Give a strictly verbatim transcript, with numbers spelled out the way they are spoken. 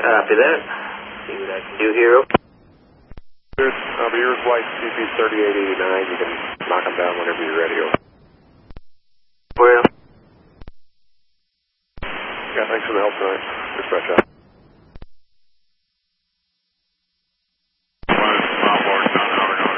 Copy that. See what I can do here. Uh, Beers White C P thirty-eight eighty-nine. You can knock them down whenever you're ready. Well. Yeah, thanks for the help tonight. Dispatch out.